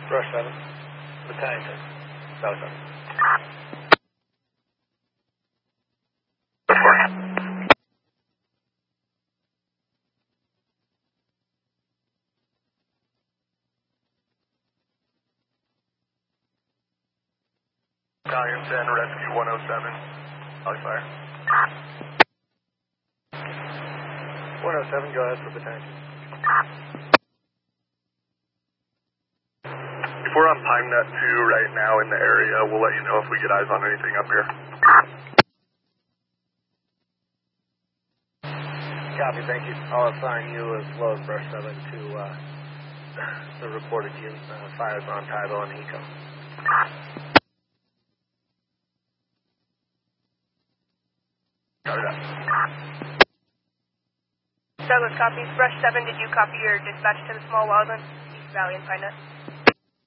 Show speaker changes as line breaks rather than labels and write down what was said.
Brush 7. Battalion 10. South 7.
Battalion 10, Rescue 107. Valley Fire.
107, go ahead for Battalion 2.
If we're on PineNet 2 right now in the area, we'll let you know if we get eyes on anything up here.
Copy, thank you. I'll assign you as well as Brush 7 to the reported fires on Tybo and Eco.
Copy that.
Douglas, copy. Brush 7, did you copy your dispatch to the small wildland, East Valley and PineNet?